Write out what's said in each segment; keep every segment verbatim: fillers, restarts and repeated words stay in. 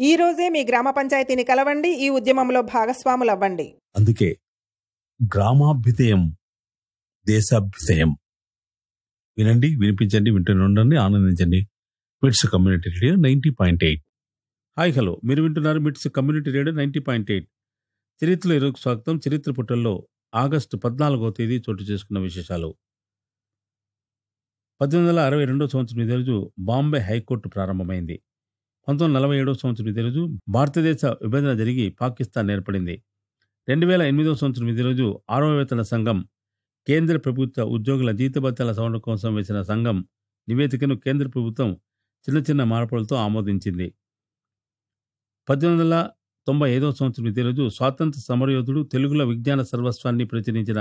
ఈ రోజే మీ గ్రామ పంచాయతీని కలవండి, ఈ ఉద్యమంలో భాగస్వాములవ్వండి. అందుకే గ్రామాభ్యుదయం దేశాభ్యుదయం. వినండి, వినిపించండి, వింటూనే ఉండండి, ఆనందించండి. మిట్స్ community radio ninety point eight. Hi hello, మీరు వింటున్నారు మిట్స్ community radio ninety point eight. చరిత్రలో ఈరోజు స్వాగతం. చరిత్ర పుటల్లో ఆగస్టు పద్నాలుగవ తేదీ చోటు చేసుకున్న విశేషాలు. పద్దెనిమిది వందల అరవై రెండవ సంవత్సరం ఇదే రోజు బాంబే హైకోర్టు ప్రారంభమైంది. పంతొమ్మిది వందల నలభై ఏడవ సంవత్సరం ఇదే రోజు భారతదేశ విభజన జరిగి పాకిస్తాన్ ఏర్పడింది. రెండు వేల ఎనిమిదవ సంవత్సరం ఇదే రోజు ఆరవ వేతన సంఘం కేంద్ర ప్రభుత్వ ఉద్యోగుల జీతభత్యాల సవరణ కోసం వేసిన సంఘం నివేదికను కేంద్ర ప్రభుత్వం చిన్న చిన్న మార్పులతో ఆమోదించింది. పద్దెనిమిది వందల తొంభై ఐదవ సంవత్సరం ఇదే రోజు స్వాతంత్ర సమరయోధుడు, తెలుగులో విజ్ఞాన సర్వస్వాన్ని ప్రచురించిన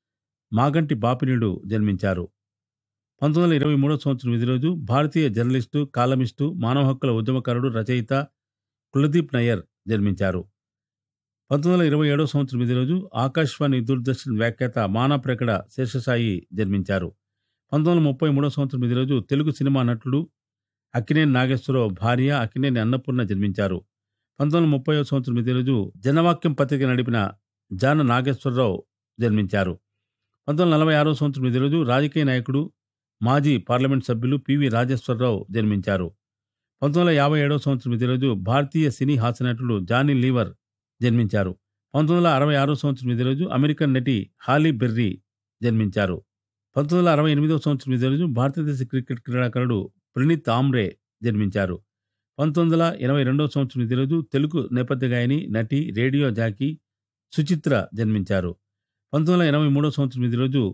మాగంటి బాపినీడు జన్మించారు. పంతొమ్మిది వందల ఇరవై మూడవ సంవత్సరం ఇదే రోజు భారతీయ జర్నలిస్టు, కాలమిస్టు, మానవ హక్కుల ఉద్యమకారుడు, రచయిత కులదీప్ నయ్యర్ జన్మించారు. పంతొమ్మిది వందల ఇరవై ఏడవ సంవత్సరం ఇదే రోజు ఆకాశవాణి, దూరదర్శన్ వ్యాఖ్యాత మానాప్రకట శేషసాయి జన్మించారు. పంతొమ్మిది వందల ముప్పై మూడవ సంవత్సరం ఇదే రోజు తెలుగు సినిమా నటుడు అక్కినేని నాగేశ్వరరావు భార్య అక్కినేని అన్నపూర్ణ జన్మించారు. పంతొమ్మిది వందల ముప్పై సంవత్సరం ఇదే రోజు జనవాక్యం పత్రిక నడిపిన జాన నాగేశ్వరరావు జన్మించారు. పంతొమ్మిది వందల నలభై ఆరవ సంవత్సరం ఇదే రోజు రాజకీయ నాయకుడు, మాజీ పార్లమెంట్ సభ్యులు పివి రాజేశ్వరరావు జన్మించారు. పంతొమ్మిది వందల యాభై ఏడవ సంవత్సరం ఇదే రోజు భారతీయ సినీ హాస్యనటుడు జానీ లీవర్ జన్మించారు. పంతొమ్మిది వందల అరవై ఆరవ సంవత్సరం ఇదే రోజు అమెరికన్ నటి హాలీ బెర్రీ జన్మించారు. పంతొమ్మిది వందల అరవై ఎనిమిదవ సంవత్సరం ఇదే రోజు భారతదేశ క్రికెట్ క్రీడాకారుడు ప్రణీత్ ఆమ్రే జన్మించారు. పంతొమ్మిది వందల ఎనభై రెండవ సంవత్సరం ఇదే రోజు తెలుగు నేపథ్య గాయని, నటి, రేడియో జాకీ సుచిత్ర జన్మించారు. పంతొమ్మిది వందల ఎనభై మూడవ సంవత్సరం ఇదే రోజు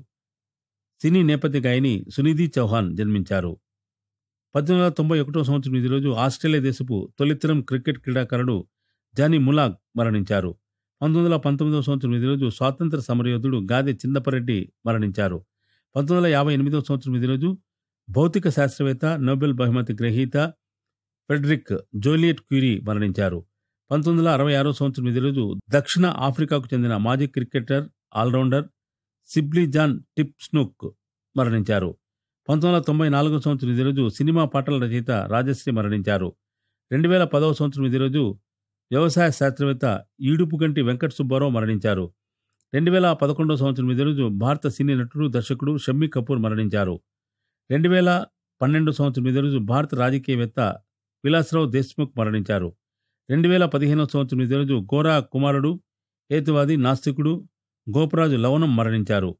సినీ నేపథ్య గాయని సునిధి చౌహాన్ జన్మించారు. పద్దెనిమిది వందల తొంభై ఒకటవ సంవత్సరం ఇదే రోజు ఆస్ట్రేలియా దేశపు తొలితరం క్రికెట్ క్రీడాకారుడు జానీ ములాగ్ మరణించారు. పంతొమ్మిది వందల పంతొమ్మిదవ సంవత్సరం ఇదే రోజు స్వాతంత్ర సమరయోధుడు గాదె చిందపరెడ్డి మరణించారు. పంతొమ్మిది వందల యాభై ఎనిమిదవ సంవత్సరం ఇదే రోజు భౌతిక శాస్త్రవేత్త, నోబెల్ బహుమతి గ్రహీత ఫ్రెడరిక్ జోలియట్ క్యూరీ మరణించారు. పంతొమ్మిది వందల అరవై ఆరవ సంవత్సరం ఇదే రోజు దక్షిణ ఆఫ్రికాకు చెందిన మాజీ క్రికెటర్, ఆల్రౌండర్ సిబ్లీ జాన్ టిప్స్నుక్ మరణించారు. పంతొమ్మిది వందల తొంభై నాలుగవ సంవత్సరం ఇదే రోజు సినిమా పాటల రచయిత రాజశ్రీ మరణించారు. రెండు వేల పదవ సంవత్సరం ఇదే రోజు వ్యవసాయ శాస్త్రవేత్త ఈడుపుగంటి వెంకట సుబ్బారావు మరణించారు. రెండు వేల పదకొండవ సంవత్సరం ఇదే రోజు భారత సినీ నటుడు, దర్శకుడు షమ్మీ కపూర్ మరణించారు. రెండు వేల పన్నెండు సంవత్సరం ఇదే రోజు భారత రాజకీయవేత్త విలాసరావు దేశ్ముఖ్ మరణించారు. రెండు వేల పదిహేనవ సంవత్సరం ఇదే రోజు గోరా కుమారుడు, హేతువాది, నాస్తికుడు గోపరాజు లవణం మరణించారు.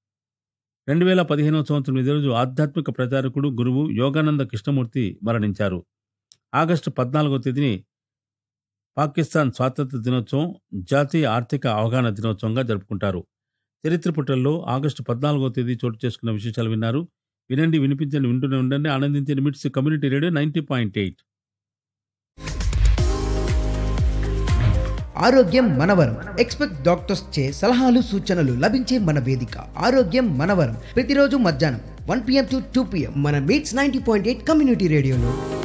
రెండు వేల పదిహేనవ సంవత్సరం ఇదే రోజు ఆధ్యాత్మిక ప్రచారకుడు, గురువు యోగానంద కృష్ణమూర్తి మరణించారు. ఆగస్టు పద్నాలుగవ తేదీని పాకిస్తాన్ స్వాతంత్ర దినోత్సవం, జాతీయ ఆర్థిక అవగాహన దినోత్సవంగా జరుపుకుంటారు. చరిత్ర పుటల్లో ఆగస్టు పద్నాలుగవ తేదీ చోటు చేసుకున్న విశేషాలు విన్నారు. వినండి, వినిపించండి, వింటూనే ఉండండి, ఆనందించండి. మిట్స్ community radio ninety point eight. ఆరోగ్యం మనవరం. ఎక్స్పెక్ట్ డాక్టర్స్ చే సలహాలు, సూచనలు లభించే మన వేదిక ఆరోగ్యం మనవరం. ప్రతిరోజు మధ్యాహ్నం one PM to two PM మన meets ninety point eight community రేడియోలో.